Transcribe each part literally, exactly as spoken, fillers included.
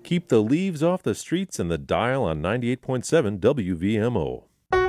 Keep the leaves off the streets and the dial on ninety-eight point seven W V M O.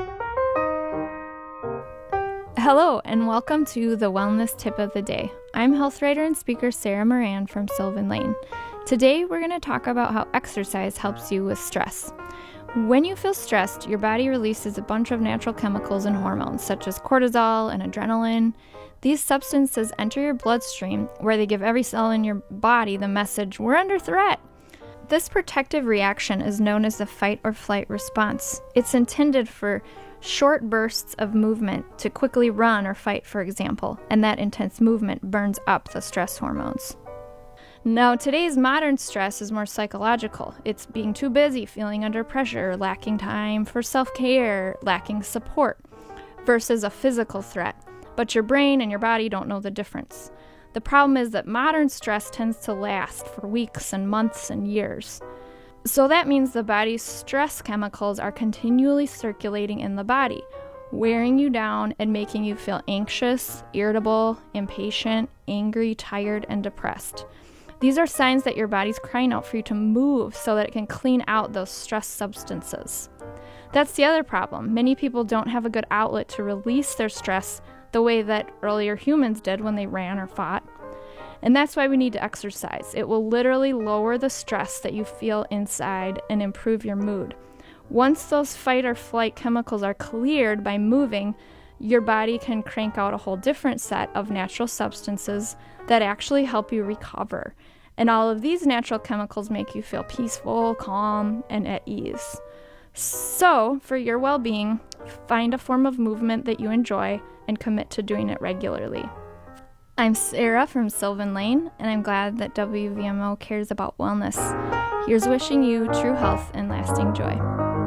Hello, and welcome to the Wellness Tip of the Day. I'm health writer and speaker Sarah Moran from Sylvan Lane. Today, we're going to talk about how exercise helps you with stress. When you feel stressed, your body releases a bunch of natural chemicals and hormones, such as cortisol and adrenaline. These substances enter your bloodstream, where they give every cell in your body the message, "We're under threat." This protective reaction is known as the fight or flight response. It's intended for short bursts of movement to quickly run or fight, for example, and that intense movement burns up the stress hormones. Now, today's modern stress is more psychological. It's being too busy, feeling under pressure, lacking time for self-care, lacking support, versus a physical threat. But your brain and your body don't know the difference. The problem is that modern stress tends to last for weeks and months and years. So that means the body's stress chemicals are continually circulating in the body, wearing you down and making you feel anxious, irritable, impatient, angry, tired, and depressed. These are signs that your body's crying out for you to move so that it can clean out those stress substances. That's the other problem. Many people don't have a good outlet to release their stress the way that earlier humans did when they ran or fought. And that's why we need to exercise. It will literally lower the stress that you feel inside and improve your mood. Once those fight or flight chemicals are cleared by moving, your body can crank out a whole different set of natural substances that actually help you recover. And all of these natural chemicals make you feel peaceful, calm, and at ease. So, for your well-being, find a form of movement that you enjoy and commit to doing it regularly. I'm Sarah from Sylvan Lane, and I'm glad that W V M O cares about wellness. Here's wishing you true health and lasting joy.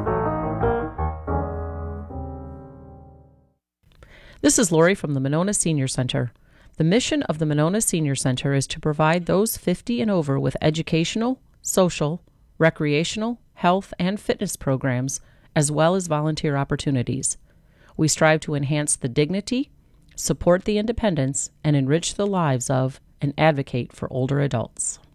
This is Lori from the Monona Senior Center. The mission of the Monona Senior Center is to provide those fifty and over with educational, social, recreational, health, and fitness programs, as well as volunteer opportunities. We strive to enhance the dignity, support the independence, and enrich the lives of and advocate for older adults.